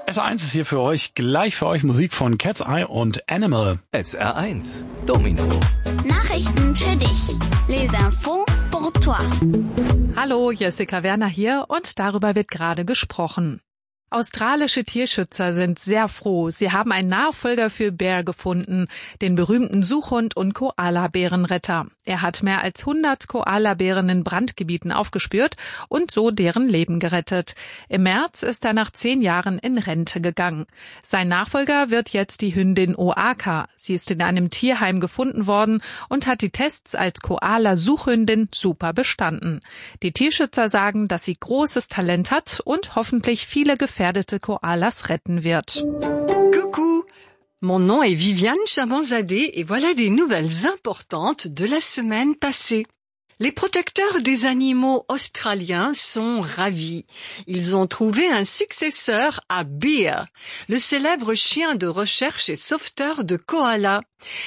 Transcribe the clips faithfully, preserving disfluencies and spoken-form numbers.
S R eins ist hier für euch, gleich für euch Musik von Cat's Eye und Animal. S R eins, Domino. Nachrichten für dich. Les infos pour toi. Hallo, Jessica Werner hier und darüber wird gerade gesprochen. Australische Tierschützer sind sehr froh. Sie haben einen Nachfolger für Bear gefunden, den berühmten Suchhund und Koala-Bärenretter. Er hat mehr als hundert Koala-Bären in Brandgebieten aufgespürt und so deren Leben gerettet. Im März ist er nach zehn Jahren in Rente gegangen. Sein Nachfolger wird jetzt die Hündin Oaka. Sie ist in einem Tierheim gefunden worden und hat die Tests als Koala-Suchhündin super bestanden. Die Tierschützer sagen, dass sie großes Talent hat und hoffentlich viele gefährdete Koalas retten wird. Coucou, mon nom est Viviane Chabanzadeh et voilà des nouvelles importantes de la semaine passée. Les protecteurs des animaux australiens sont ravis. Ils ont trouvé un successeur à Bear, le célèbre chien de recherche et sauveteur de koalas.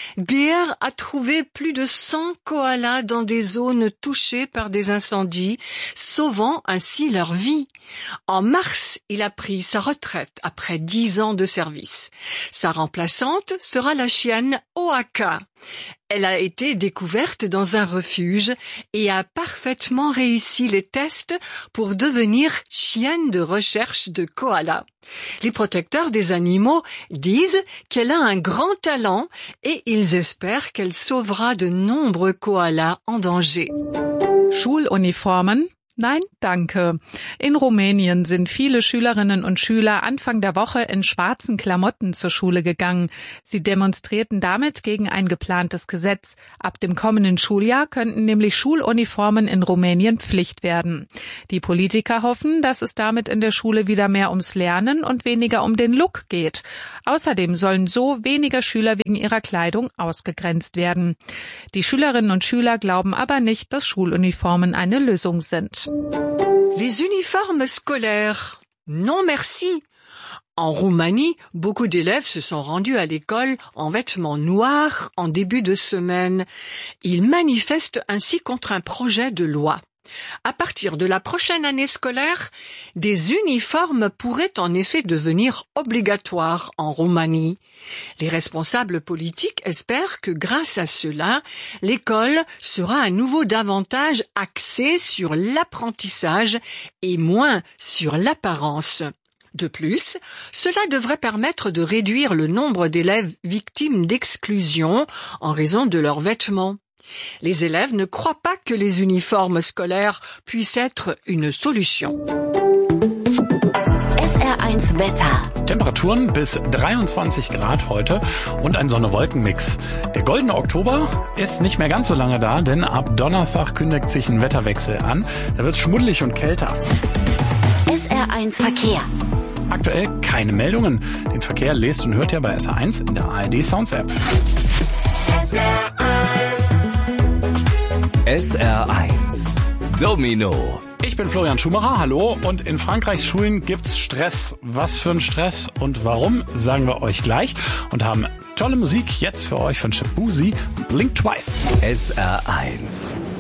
Bear a trouvé plus de cent koalas dans des zones touchées par des incendies, sauvant ainsi leur vie. En mars, il a pris sa retraite après dix ans de service. Sa remplaçante sera la chienne Oaka. Elle a été découverte dans un refuge et a parfaitement réussi les tests pour devenir chienne de recherche de koala. Les protecteurs des animaux disent qu'elle a un grand talent et ils espèrent qu'elle sauvera de nombreux koalas en danger. Schuluniformen? Nein, danke. In Rumänien sind viele Schülerinnen und Schüler Anfang der Woche in schwarzen Klamotten zur Schule gegangen. Sie demonstrierten damit gegen ein geplantes Gesetz. Ab dem kommenden Schuljahr könnten nämlich Schuluniformen in Rumänien Pflicht werden. Die Politiker hoffen, dass es damit in der Schule wieder mehr ums Lernen und weniger um den Look geht. Außerdem sollen so weniger Schüler wegen ihrer Kleidung ausgegrenzt werden. Die Schülerinnen und Schüler glauben aber nicht, dass Schuluniformen eine Lösung sind. Les uniformes scolaires, non merci. En Roumanie, beaucoup d'élèves se sont rendus à l'école en vêtements noirs en début de semaine. Ils manifestent ainsi contre un projet de loi. À partir de la prochaine année scolaire, des uniformes pourraient en effet devenir obligatoires en Roumanie. Les responsables politiques espèrent que grâce à cela, l'école sera à nouveau davantage axée sur l'apprentissage et moins sur l'apparence. De plus, cela devrait permettre de réduire le nombre d'élèves victimes d'exclusion en raison de leurs vêtements. Les élèves ne croient pas que les uniformes scolaires puissent être une solution. S R eins Wetter. Temperaturen bis dreiundzwanzig Grad heute und ein Sonne-Wolken-Mix. Der goldene Oktober ist nicht mehr ganz so lange da, denn ab Donnerstag kündigt sich ein Wetterwechsel an. Da wird es schmuddelig und kälter. S R eins Verkehr. Aktuell keine Meldungen. Den Verkehr lest und hört ihr bei S R eins in der A R D Sounds App. S R eins. S R eins, Domino. Ich bin Florian Schumacher, hallo, und in Frankreichs Schulen gibt's Stress. Was für ein Stress und warum, sagen wir euch gleich und haben tolle Musik jetzt für euch von Shabuzi, Blink Twice. S R eins.